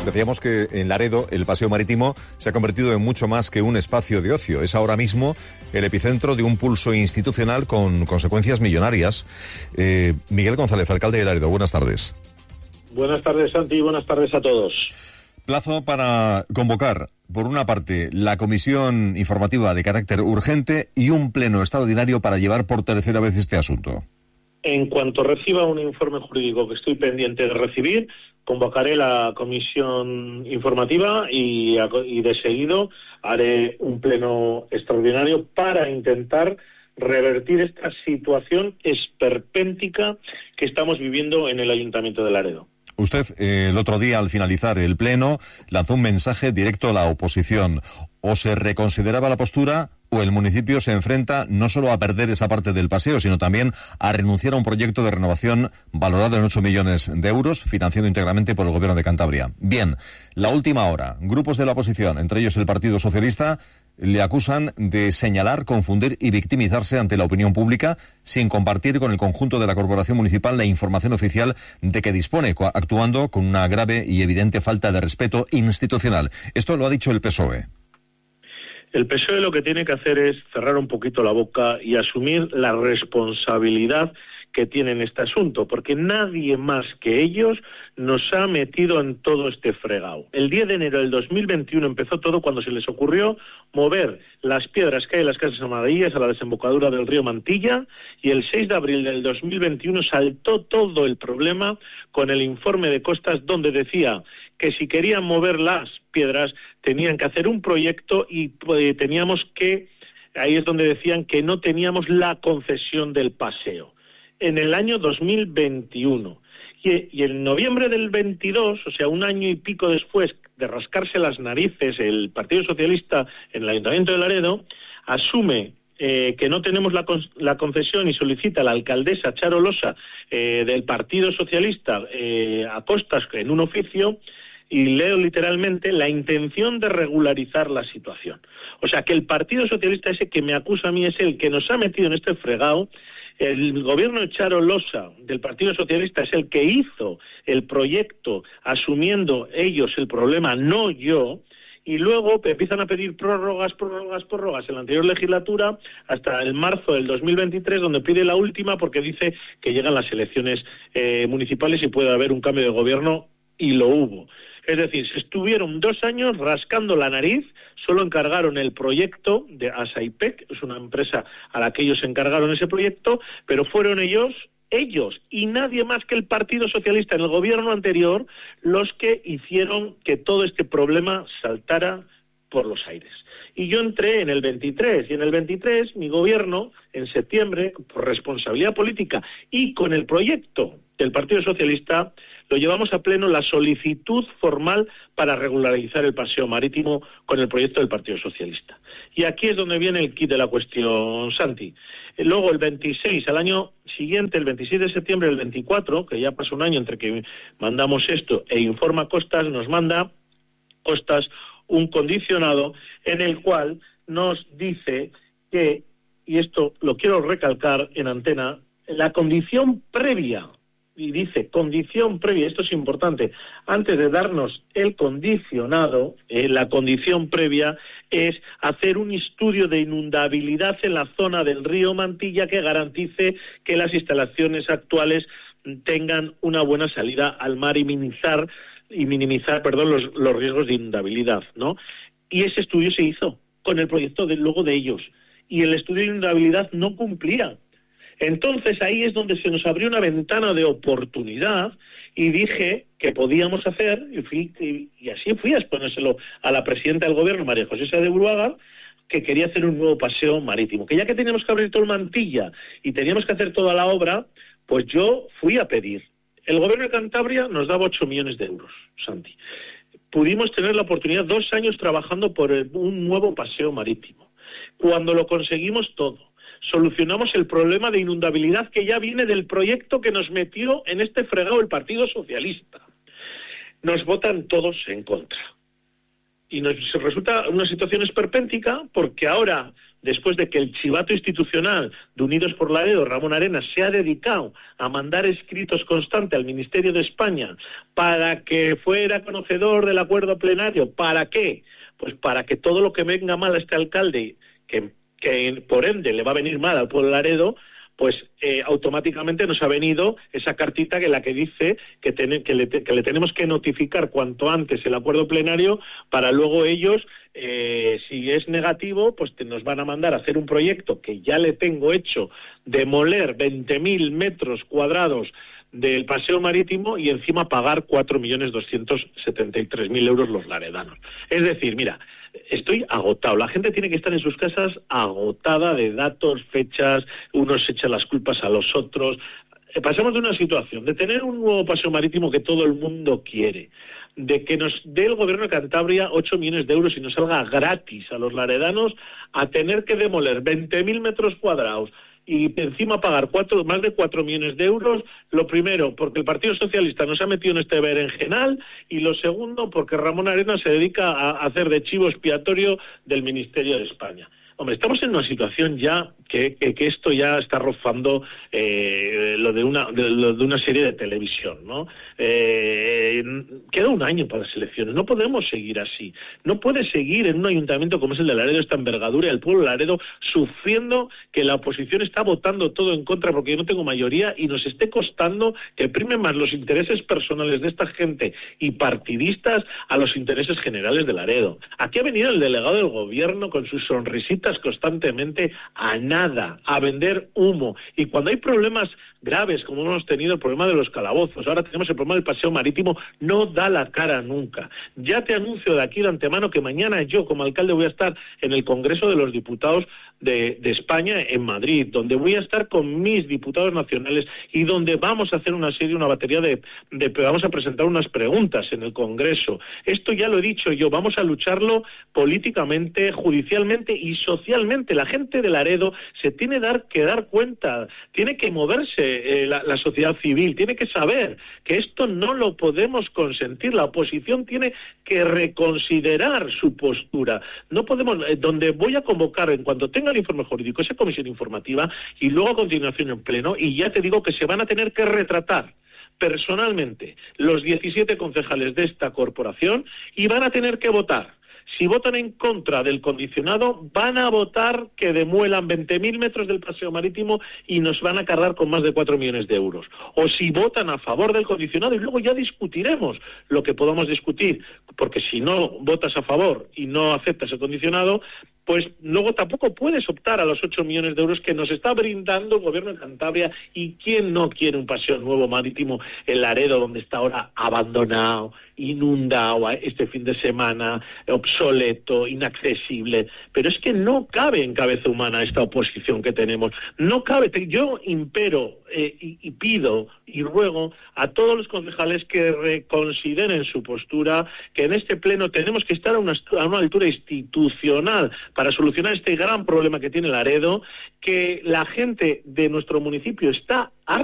Decíamos que en Laredo el paseo marítimo se ha convertido en mucho más que un espacio de ocio. Es ahora mismo el epicentro de un pulso institucional con consecuencias millonarias. Miguel González, alcalde de Laredo, buenas tardes. Buenas tardes, Santi, y buenas tardes a todos. Plazo para convocar, por una parte, la comisión informativa de carácter urgente y un pleno extraordinario para llevar por tercera vez este asunto. En cuanto reciba un informe jurídico que estoy pendiente de recibir, convocaré la comisión informativa y de seguido haré un pleno extraordinario para intentar revertir esta situación esperpéntica que estamos viviendo en el Ayuntamiento de Laredo. Usted, el otro día, al finalizar el pleno, lanzó un mensaje directo a la oposición. O se reconsideraba la postura o el municipio se enfrenta no solo a perder esa parte del paseo, sino también a renunciar a un proyecto de renovación valorado en 8 millones de euros, financiado íntegramente por el Gobierno de Cantabria. Bien, la última hora. Grupos de la oposición, entre ellos el Partido Socialista, le acusan de señalar, confundir y victimizarse ante la opinión pública sin compartir con el conjunto de la Corporación Municipal la información oficial de que dispone, actuando con una grave y evidente falta de respeto institucional. Esto lo ha dicho el PSOE. El PSOE lo que tiene que hacer es cerrar un poquito la boca y asumir la responsabilidad que tiene en este asunto, porque nadie más que ellos nos ha metido en todo este fregado. El 10 de enero del 2021 empezó todo cuando se les ocurrió mover las piedras que hay en las Casas Amarillas a la desembocadura del río Mantilla, y el 6 de abril del 2021 saltó todo el problema con el informe de Costas, donde decía que si querían mover las piedras tenían que hacer un proyecto y teníamos que, ahí es donde decían que no teníamos la concesión del paseo. En el año 2021. Y en noviembre del 22, o sea, un año y pico después de rascarse las narices el Partido Socialista en el Ayuntamiento de Laredo, asume que no tenemos la concesión y solicita a la alcaldesa Charo Losa del Partido Socialista a Costas en un oficio, y leo literalmente, la intención de regularizar la situación. O sea, que el Partido Socialista, ese que me acusa a mí, es el que nos ha metido en este fregado. El gobierno de Charo Losa del Partido Socialista es el que hizo el proyecto asumiendo ellos el problema, no yo, y luego empiezan a pedir prórrogas en la anterior legislatura hasta el marzo del 2023, donde pide la última porque dice que llegan las elecciones municipales y puede haber un cambio de gobierno, y lo hubo. Es decir, se estuvieron 2 años rascando la nariz, solo encargaron el proyecto de ASAIPEC, es una empresa a la que ellos encargaron ese proyecto, pero fueron ellos y nadie más que el Partido Socialista en el gobierno anterior los que hicieron que todo este problema saltara por los aires. Y yo entré en el 23, y en el 23 mi gobierno, en septiembre, por responsabilidad política y con el proyecto del Partido Socialista, lo llevamos a pleno la solicitud formal para regularizar el paseo marítimo con el proyecto del Partido Socialista. Y aquí es donde viene el quid de la cuestión, Santi. Luego, el 26, al año siguiente, el 26 de septiembre del 24, que ya pasó un año entre que mandamos esto e informa Costas, nos manda Costas un condicionado en el cual nos dice que, y esto lo quiero recalcar en antena, la condición previa, y dice condición previa, esto es importante, antes de darnos el condicionado, la condición previa es hacer un estudio de inundabilidad en la zona del río Mantilla que garantice que las instalaciones actuales tengan una buena salida al mar y minimizar los riesgos de inundabilidad, ¿no? Y ese estudio se hizo con el proyecto luego de ellos, y el estudio de inundabilidad no cumplía. Entonces ahí es donde se nos abrió una ventana de oportunidad y dije que podíamos hacer, y así fui a exponérselo a la presidenta del gobierno, María José Sáez de Buruaga, que quería hacer un nuevo paseo marítimo, que ya que teníamos que abrir todo el Mantilla y teníamos que hacer toda la obra, pues yo fui a pedir. El gobierno de Cantabria nos daba 8 millones de euros, Santi. Pudimos tener la oportunidad 2 años trabajando por un nuevo paseo marítimo. Cuando lo conseguimos todo, solucionamos el problema de inundabilidad que ya viene del proyecto que nos metió en este fregado el Partido Socialista. Nos votan todos en contra. Y nos resulta una situación esperpéntica porque ahora después de que el chivato institucional de Unidos por Laredo, Ramón Arenas, se ha dedicado a mandar escritos constantes al Ministerio de España para que fuera conocedor del acuerdo plenario. ¿Para qué? Pues para que todo lo que venga mal a este alcalde, que por ende le va a venir mal al pueblo de Laredo, pues automáticamente nos ha venido esa cartita que la que dice que le tenemos que notificar cuanto antes el acuerdo plenario para luego ellos, si es negativo, pues nos van a mandar a hacer un proyecto que ya le tengo hecho, demoler 20.000 metros cuadrados del paseo marítimo y encima pagar 4.273.000 euros los laredanos. Es decir, mira, estoy agotado. La gente tiene que estar en sus casas agotada de datos, fechas, unos echan las culpas a los otros. Pasamos de una situación de tener un nuevo paseo marítimo que todo el mundo quiere, de que nos dé el gobierno de Cantabria 8 millones de euros y nos salga gratis a los laredanos, a tener que demoler 20.000 metros cuadrados y encima pagar más de 4 millones de euros. Lo primero, porque el Partido Socialista nos ha metido en este berenjenal, y lo segundo, porque Ramón Arenas se dedica a hacer de chivo expiatorio del Ministerio de España. Hombre, estamos en una situación ya que esto ya está rozando lo de una serie de televisión, ¿no? Queda un año para las elecciones, no podemos seguir así. No puede seguir en un ayuntamiento como es el de Laredo esta envergadura y el pueblo de Laredo sufriendo que la oposición está votando todo en contra porque yo no tengo mayoría y nos esté costando que primen más los intereses personales de esta gente y partidistas a los intereses generales de Laredo. Aquí ha venido el delegado del gobierno con sus sonrisitas constantemente a nada, a vender humo. Y cuando hay problemas graves, como hemos tenido el problema de los calabozos, ahora tenemos el problema del paseo marítimo, no da la cara nunca. Ya te anuncio de aquí de antemano que mañana yo, como alcalde, voy a estar en el Congreso de los Diputados de España en Madrid, donde voy a estar con mis diputados nacionales y donde vamos a hacer una batería vamos a presentar unas preguntas en el Congreso. Esto ya lo he dicho yo, vamos a lucharlo políticamente, judicialmente y socialmente. La gente de Laredo se tiene que dar cuenta, tiene que moverse la sociedad civil, tiene que saber que esto no lo podemos consentir. La oposición tiene que reconsiderar su postura. No podemos, donde voy a convocar en cuanto tenga el informe jurídico, esa comisión informativa, y luego a continuación en pleno, y ya te digo que se van a tener que retratar personalmente los 17 concejales de esta corporación y van a tener que votar. Si votan en contra del condicionado, van a votar que demuelan 20.000 metros del paseo marítimo y nos van a cargar con más de 4 millones de euros. O si votan a favor del condicionado, y luego ya discutiremos lo que podamos discutir, porque si no votas a favor y no aceptas el condicionado, pues luego tampoco puedes optar a los 8 millones de euros que nos está brindando el gobierno de Cantabria. ¿Y quién no quiere un paseo nuevo marítimo en Laredo, donde está ahora abandonado, inundado este fin de semana, obsoleto, inaccesible? Pero es que no cabe en cabeza humana esta oposición que tenemos. No cabe. Yo impero y pido y ruego a todos los concejales que reconsideren su postura, que en este pleno tenemos que estar a una altura institucional para solucionar este gran problema que tiene Laredo, que la gente de nuestro municipio está harta